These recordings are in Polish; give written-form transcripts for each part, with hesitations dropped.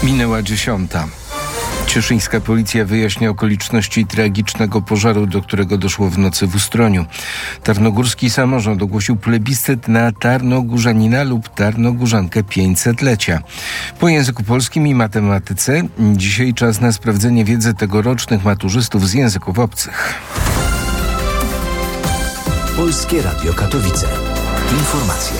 Minęła 10. Cieszyńska policja wyjaśnia okoliczności tragicznego pożaru, do którego doszło w nocy w Ustroniu. Tarnogórski samorząd ogłosił plebiscyt na Tarnogórzanina lub Tarnogórzankę 500-lecia. Po języku polskim i matematyce dzisiaj czas na sprawdzenie wiedzy tegorocznych maturzystów z języków obcych. Polskie Radio Katowice. Informacje.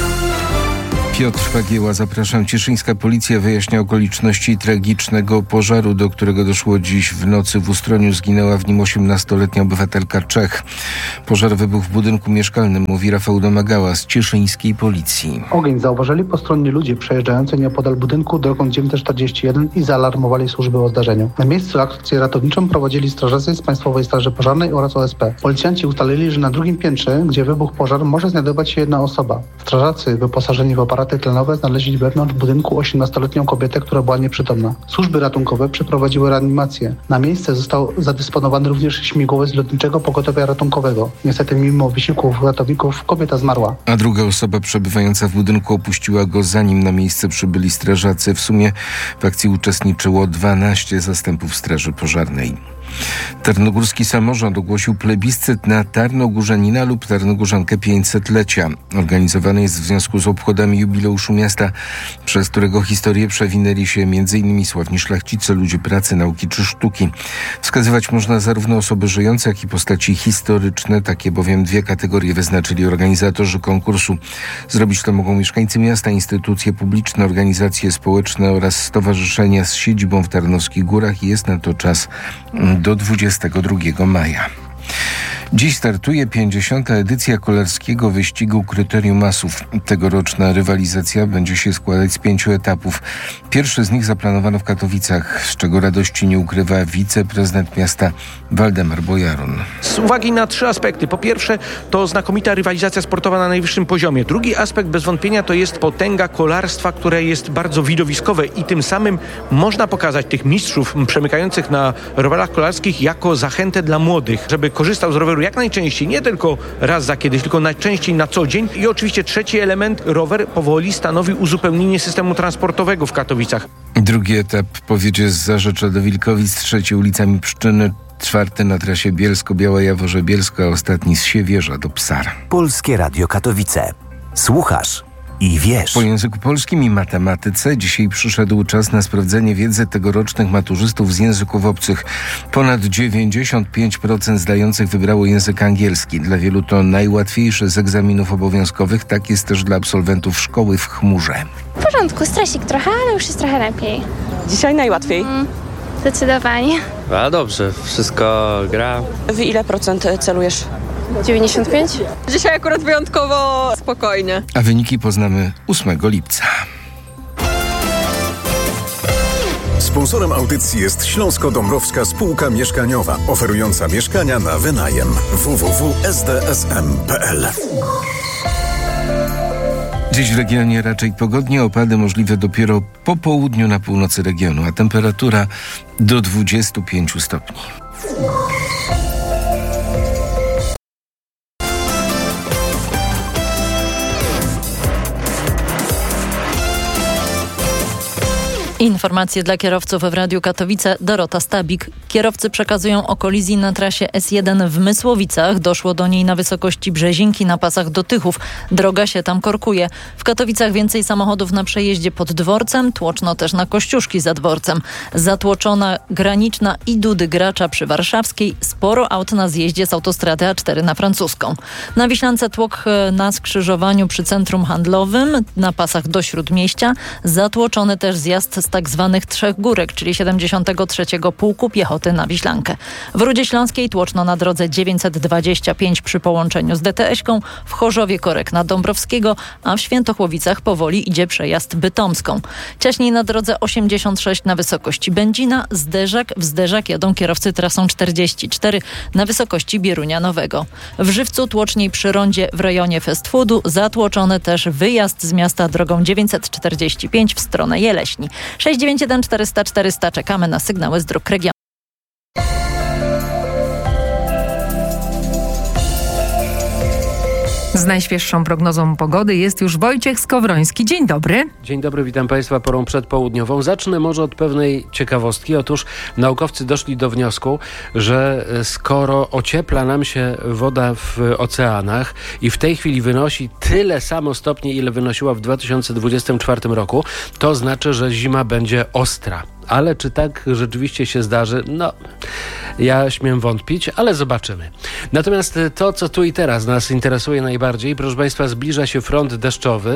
Piotr Fagieła, zapraszam. Cieszyńska policja wyjaśnia okoliczności tragicznego pożaru, do którego doszło dziś w nocy w Ustroniu. Zginęła w nim 18-letnia obywatelka Czech. Pożar wybuchł w budynku mieszkalnym, mówi Rafał Domagała z cieszyńskiej policji. Ogień zauważyli postronni ludzie przejeżdżający nieopodal budynku drogą 941 i zaalarmowali służby o zdarzeniu. Na miejscu akcję ratowniczą prowadzili strażacy z Państwowej Straży Pożarnej oraz OSP. Policjanci ustalili, że na drugim piętrze, gdzie wybuchł pożar, może znajdować się jedna osoba. Strażacy wyposażeni w aparaty tlenowe znaleźli wewnątrz budynku 18-letnią kobietę, która była nieprzytomna. Służby ratunkowe przeprowadziły reanimację. Na miejsce został zadysponowany również śmigłowiec lotniczego pogotowia ratunkowego. Niestety mimo wysiłków ratowników kobieta zmarła. A druga osoba przebywająca w budynku opuściła go, zanim na miejsce przybyli strażacy. W sumie w akcji uczestniczyło 12 zastępów straży pożarnej. Tarnogórski samorząd ogłosił plebiscyt na Tarnogórzanina lub Tarnogórzankę 500-lecia. Organizowany jest w związku z obchodami jubileuszu miasta, przez którego historię przewinęli się m.in. sławni szlachcice, ludzie pracy, nauki czy sztuki. Wskazywać można zarówno osoby żyjące, jak i postaci historyczne. Takie bowiem dwie kategorie wyznaczyli organizatorzy konkursu. Zrobić to mogą mieszkańcy miasta, instytucje publiczne, organizacje społeczne oraz stowarzyszenia z siedzibą w Tarnowskich Górach i jest na to czas do 22 maja. Dziś startuje 50. edycja kolarskiego wyścigu Kryterium Asów. Tegoroczna rywalizacja będzie się składać z 5 etapów. Pierwszy z nich zaplanowano w Katowicach, z czego radości nie ukrywa wiceprezydent miasta Waldemar Bojaron. Z uwagi na 3 aspekty. Po pierwsze, to znakomita rywalizacja sportowa na najwyższym poziomie. Drugi aspekt bez wątpienia to jest potęga kolarstwa, które jest bardzo widowiskowe i tym samym można pokazać tych mistrzów przemykających na rowerach kolarskich jako zachętę dla młodych, żeby korzystał z roweru jak najczęściej, nie tylko raz za kiedyś, tylko najczęściej na co dzień. I oczywiście trzeci element, rower powoli stanowi uzupełnienie systemu transportowego w Katowicach. Drugi etap powiedzie z Zarzecza do Wilkowic, trzeci ulicami Pszczyny, czwarty na trasie Bielsko-Biała Jaworze-Bielsko, a ostatni z Siewierza do Psar. Polskie Radio Katowice. Słuchasz i wiesz. Po języku polskim i matematyce dzisiaj przyszedł czas na sprawdzenie wiedzy tegorocznych maturzystów z języków obcych. Ponad 95% zdających wybrało język angielski. Dla wielu to najłatwiejszy z egzaminów obowiązkowych. Tak jest też dla absolwentów szkoły w chmurze. W porządku, stresik trochę, ale już jest trochę lepiej. Dzisiaj najłatwiej. Zdecydowanie. A dobrze, wszystko gra. W ile procent celujesz? 95? Dzisiaj akurat wyjątkowo spokojnie. A wyniki poznamy 8 lipca. Sponsorem audycji jest Śląsko-Dąbrowska Spółka Mieszkaniowa, oferująca mieszkania na wynajem. www.sdsm.pl. Dziś w regionie raczej pogodnie, opady możliwe dopiero po południu na północy regionu, a temperatura do 25 stopni. Informacje dla kierowców w Radiu Katowice. Dorota Stabik. Kierowcy przekazują o kolizji na trasie S1 w Mysłowicach. Doszło do niej na wysokości Brzezinki na pasach do Tychów. Droga się tam korkuje. W Katowicach więcej samochodów na przejeździe pod dworcem. Tłoczno też na Kościuszki za dworcem. Zatłoczona Graniczna i Dudy Gracza przy Warszawskiej. Sporo aut na zjeździe z autostrady A4 na Francuską. Na Wiślance tłok na skrzyżowaniu przy centrum handlowym na pasach do Śródmieścia. Zatłoczony też zjazd z tak zwanych Trzech Górek, czyli 73. Pułku Piechoty na Wiślankę. W Rudzie Śląskiej tłoczno na drodze 925 przy połączeniu z DTS-ką, w Chorzowie korek na Dąbrowskiego, a w Świętochłowicach powoli idzie przejazd Bytomską. Ciaśniej na drodze 86 na wysokości Będzina, w Zderzak jadą kierowcy trasą 44 na wysokości Bierunia Nowego. W Żywcu tłoczniej przy rondzie w rejonie fast foodu, zatłoczony też wyjazd z miasta drogą 945 w stronę Jeleśni. 691 400 400. Czekamy na sygnały z dróg regionu. Z najświeższą prognozą pogody jest już Wojciech Skowroński. Dzień dobry. Dzień dobry, witam Państwa porą przedpołudniową. Zacznę może od pewnej ciekawostki. Otóż naukowcy doszli do wniosku, że skoro ociepla nam się woda w oceanach i w tej chwili wynosi tyle samo stopni, ile wynosiła w 2024 roku, to znaczy, że zima będzie ostra. Ale czy tak rzeczywiście się zdarzy? No, ja śmiem wątpić, ale zobaczymy. Natomiast to, co tu i teraz nas interesuje najbardziej, proszę Państwa, zbliża się front deszczowy,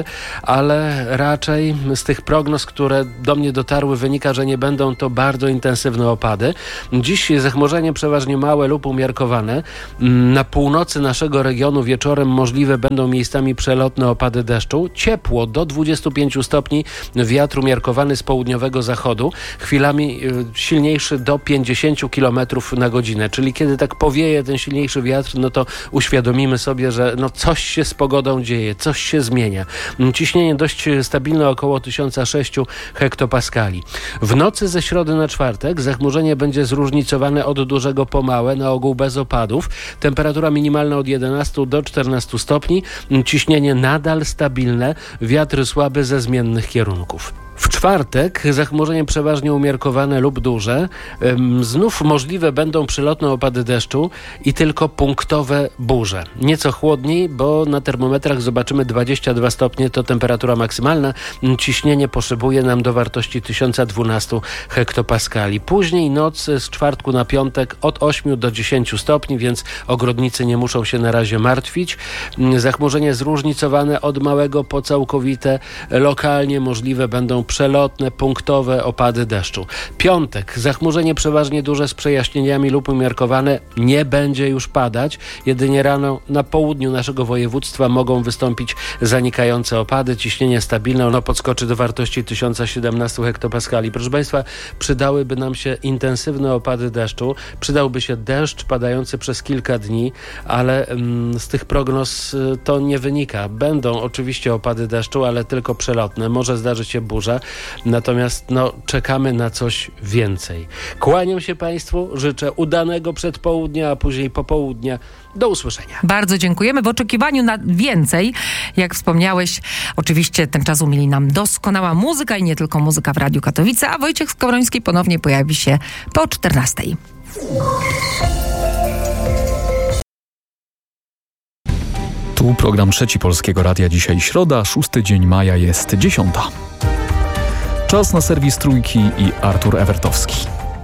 ale raczej z tych prognoz, które do mnie dotarły, wynika, że nie będą to bardzo intensywne opady. Dziś zachmurzenie przeważnie małe lub umiarkowane. Na północy naszego regionu wieczorem możliwe będą miejscami przelotne opady deszczu. Ciepło do 25 stopni, wiatr umiarkowany z południowego zachodu. Chwilami silniejszy do 50 km na godzinę, czyli kiedy tak powieje ten silniejszy wiatr, no to uświadomimy sobie, że coś się z pogodą dzieje, coś się zmienia. Ciśnienie dość stabilne, około 1006 hektopaskali. W nocy ze środy na czwartek zachmurzenie będzie zróżnicowane od dużego po małe, na ogół bez opadów. Temperatura minimalna od 11 do 14 stopni, ciśnienie nadal stabilne, wiatr słaby ze zmiennych kierunków. W czwartek zachmurzenie przeważnie umiarkowane lub duże. Znów możliwe będą przelotne opady deszczu i tylko punktowe burze. Nieco chłodniej, bo na termometrach zobaczymy 22 stopnie, to temperatura maksymalna. Ciśnienie poszybuje nam do wartości 1012 hektopaskali. Później noc z czwartku na piątek od 8 do 10 stopni, więc ogrodnicy nie muszą się na razie martwić. Zachmurzenie zróżnicowane od małego po całkowite. Lokalnie możliwe będą przelotne, punktowe opady deszczu. Piątek, zachmurzenie przeważnie duże z przejaśnieniami lub umiarkowane, nie będzie już padać. Jedynie rano na południu naszego województwa mogą wystąpić zanikające opady. Ciśnienie stabilne, ono podskoczy do wartości 1017 hektopaskali. Proszę Państwa, przydałyby nam się intensywne opady deszczu, przydałby się deszcz padający przez kilka dni, ale z tych prognoz to nie wynika. Będą oczywiście opady deszczu, ale tylko przelotne. Może zdarzyć się burza. Natomiast czekamy na coś więcej. Kłaniam się Państwu, życzę udanego przedpołudnia, a później popołudnia. Do usłyszenia. Bardzo dziękujemy. W oczekiwaniu na więcej, jak wspomniałeś, oczywiście ten czas umieli nam doskonała muzyka i nie tylko muzyka w Radiu Katowice, a Wojciech Skowroński ponownie pojawi się po 14. Tu program Trzeci Polskiego Radia. Dzisiaj środa, 6 dzień maja, jest 10. Czas na serwis Trójki i Artur Ewertowski.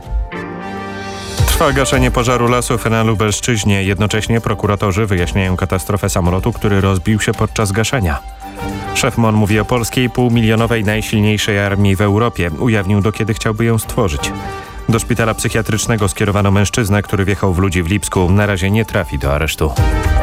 Trwa gaszenie pożaru lasów na Lubelszczyźnie. Jednocześnie prokuratorzy wyjaśniają katastrofę samolotu, który rozbił się podczas gaszenia. Szef MON mówi o polskiej półmilionowej najsilniejszej armii w Europie. Ujawnił, do kiedy chciałby ją stworzyć. Do szpitala psychiatrycznego skierowano mężczyznę, który wjechał w ludzi w Lipsku. Na razie nie trafi do aresztu.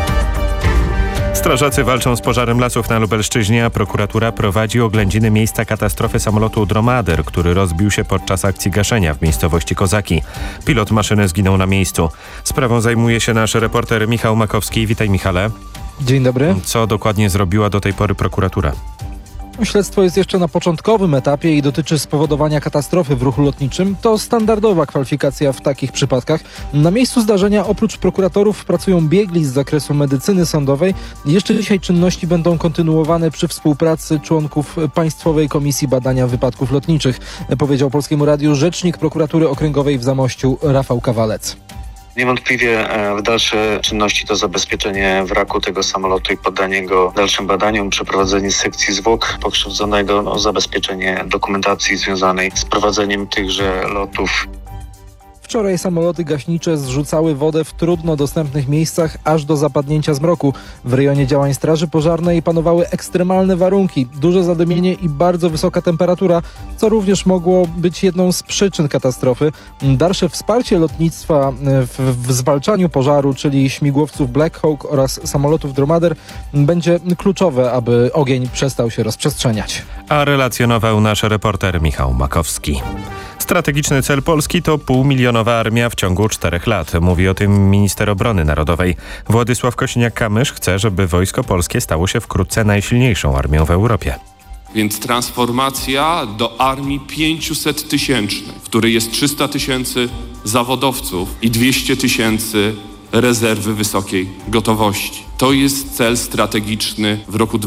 Strażacy walczą z pożarem lasów na Lubelszczyźnie, a prokuratura prowadzi oględziny miejsca katastrofy samolotu Dromader, który rozbił się podczas akcji gaszenia w miejscowości Kozaki. Pilot maszyny zginął na miejscu. Sprawą zajmuje się nasz reporter Michał Makowski. Witaj, Michale. Dzień dobry. Co dokładnie zrobiła do tej pory prokuratura? Śledztwo jest jeszcze na początkowym etapie i dotyczy spowodowania katastrofy w ruchu lotniczym. To standardowa kwalifikacja w takich przypadkach. Na miejscu zdarzenia oprócz prokuratorów pracują biegli z zakresu medycyny sądowej. Jeszcze dzisiaj czynności będą kontynuowane przy współpracy członków Państwowej Komisji Badania Wypadków Lotniczych, powiedział Polskiemu Radiu rzecznik prokuratury okręgowej w Zamościu Rafał Kawalec. Niewątpliwie w dalsze czynności to zabezpieczenie wraku tego samolotu i poddanie go dalszym badaniom, przeprowadzenie sekcji zwłok pokrzywdzonego, zabezpieczenie dokumentacji związanej z prowadzeniem tychże lotów. Wczoraj samoloty gaśnicze zrzucały wodę w trudno dostępnych miejscach aż do zapadnięcia zmroku. W rejonie działań Straży Pożarnej panowały ekstremalne warunki, duże zadymienie i bardzo wysoka temperatura, co również mogło być jedną z przyczyn katastrofy. Dalsze wsparcie lotnictwa w zwalczaniu pożaru, czyli śmigłowców Black Hawk oraz samolotów Dromader, będzie kluczowe, aby ogień przestał się rozprzestrzeniać. A relacjonował nasz reporter Michał Makowski. Strategiczny cel Polski to półmilionowa armia w ciągu 4 lat. Mówi o tym minister obrony narodowej. Władysław Kosiniak-Kamysz chce, żeby Wojsko Polskie stało się wkrótce najsilniejszą armią w Europie. Więc transformacja do armii 500-tysięcznej, w której jest 300 000 zawodowców i 200 000 rezerwy wysokiej gotowości. To jest cel strategiczny w roku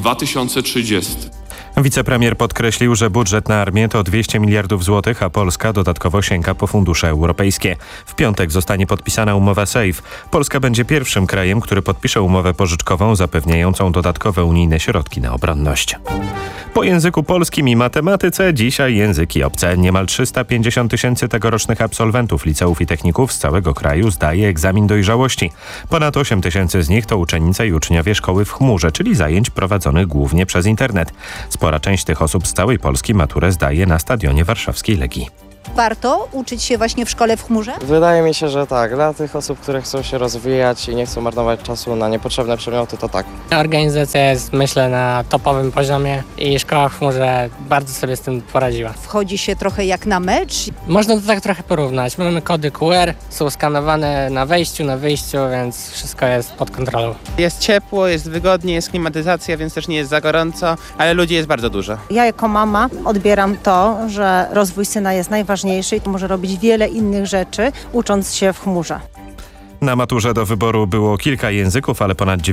2030. Wicepremier podkreślił, że budżet na armię to 200 miliardów złotych, a Polska dodatkowo sięga po fundusze europejskie. W piątek zostanie podpisana umowa SAFE. Polska będzie pierwszym krajem, który podpisze umowę pożyczkową zapewniającą dodatkowe unijne środki na obronność. Po języku polskim i matematyce dzisiaj języki obce. Niemal 350 tysięcy tegorocznych absolwentów liceów i techników z całego kraju zdaje egzamin dojrzałości. Ponad 8 tysięcy z nich to uczennice i uczniowie szkoły w chmurze, czyli zajęć prowadzonych głównie przez internet. Spora część tych osób z całej Polski maturę zdaje na stadionie warszawskiej Legii. Warto uczyć się właśnie w szkole w chmurze? Wydaje mi się, że tak. Dla tych osób, które chcą się rozwijać i nie chcą marnować czasu na niepotrzebne przedmioty, to tak. Organizacja jest, myślę, na topowym poziomie i szkoła w chmurze bardzo sobie z tym poradziła. Wchodzi się trochę jak na mecz? Można to tak trochę porównać. Mamy kody QR, są skanowane na wejściu, na wyjściu, więc wszystko jest pod kontrolą. Jest ciepło, jest wygodnie, jest klimatyzacja, więc też nie jest za gorąco, ale ludzi jest bardzo dużo. Ja jako mama odbieram to, że rozwój syna jest najważniejszy i może robić wiele innych rzeczy, ucząc się w chmurze. Na maturze do wyboru było kilka języków, ale ponad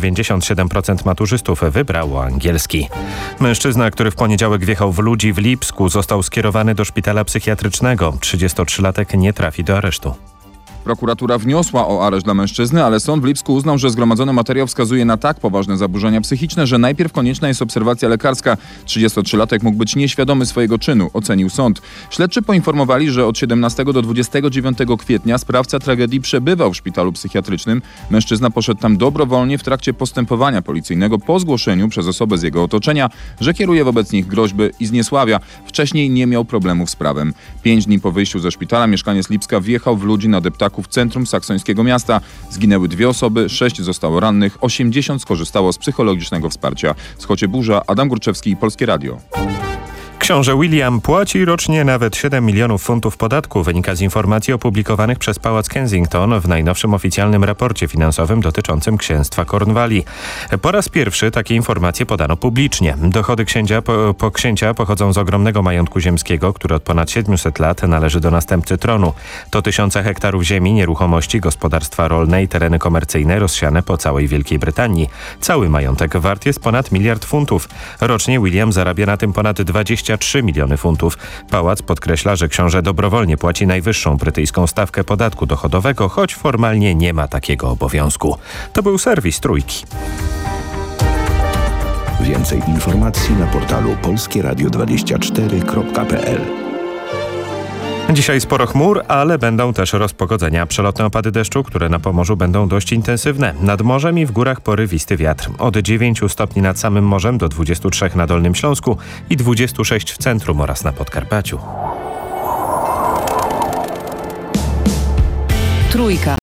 97% maturzystów wybrało angielski. Mężczyzna, który w poniedziałek wjechał w ludzi w Lipsku, został skierowany do szpitala psychiatrycznego. 33-latek nie trafi do aresztu. Prokuratura wniosła o areszt dla mężczyzny, ale sąd w Lipsku uznał, że zgromadzony materiał wskazuje na tak poważne zaburzenia psychiczne, że najpierw konieczna jest obserwacja lekarska. 33-latek mógł być nieświadomy swojego czynu, ocenił sąd. Śledczy poinformowali, że od 17 do 29 kwietnia sprawca tragedii przebywał w szpitalu psychiatrycznym. Mężczyzna poszedł tam dobrowolnie w trakcie postępowania policyjnego po zgłoszeniu przez osobę z jego otoczenia, że kieruje wobec nich groźby i zniesławia. Wcześniej nie miał problemów z prawem. 5 dni po wyjściu ze szpitala mieszkaniec Lipska wjechał w ludzi na deptaku w centrum saksońskiego miasta. Zginęły 2 osoby, 6 zostało rannych, 80 skorzystało z psychologicznego wsparcia. Z Chocieburza, Adam Górczewski, Polskie Radio. Książę William płaci rocznie nawet 7 milionów funtów podatku, wynika z informacji opublikowanych przez Pałac Kensington w najnowszym oficjalnym raporcie finansowym dotyczącym księstwa Cornwalli. Po raz pierwszy takie informacje podano publicznie. Dochody księcia pochodzą z ogromnego majątku ziemskiego, który od ponad 700 lat należy do następcy tronu. To tysiące hektarów ziemi, nieruchomości, gospodarstwa rolne i tereny komercyjne rozsiane po całej Wielkiej Brytanii. Cały majątek wart jest ponad 1 miliard funtów. Rocznie William zarabia na tym ponad 23 miliony funtów. Pałac podkreśla, że książę dobrowolnie płaci najwyższą brytyjską stawkę podatku dochodowego, choć formalnie nie ma takiego obowiązku. To był serwis Trójki. Więcej informacji na portalu polskieradio24.pl. Dzisiaj sporo chmur, ale będą też rozpogodzenia. Przelotne opady deszczu, które na Pomorzu będą dość intensywne. Nad morzem i w górach porywisty wiatr. Od 9 stopni nad samym morzem do 23 na Dolnym Śląsku i 26 w centrum oraz na Podkarpaciu. Trójka.